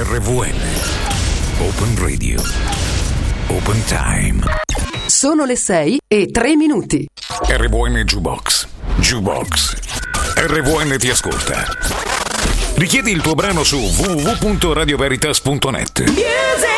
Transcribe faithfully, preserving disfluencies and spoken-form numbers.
R V N Open Radio Open Time. Sono le sei e tre minuti. R V N Jukebox Jukebox R V N ti ascolta. Richiedi il tuo brano su w w w punto radio veritas punto net. Music!